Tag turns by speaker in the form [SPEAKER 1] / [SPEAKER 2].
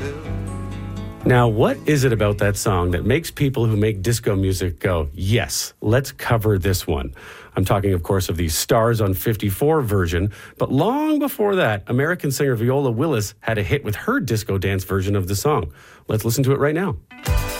[SPEAKER 1] Now, what is it about that song that makes people who make disco music go, yes, let's cover this one? I'm talking, of course, of the Stars on 54 version, but long before that, American singer Viola Willis had a hit with her disco dance version of the song. Let's listen to it right now.